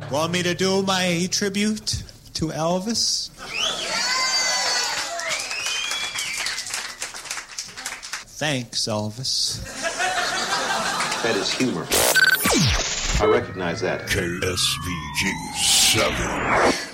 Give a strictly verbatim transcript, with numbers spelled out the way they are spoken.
Want me to do my tribute to Elvis? Thanks, Elvis. That is humor. I recognize that. K S V G seven.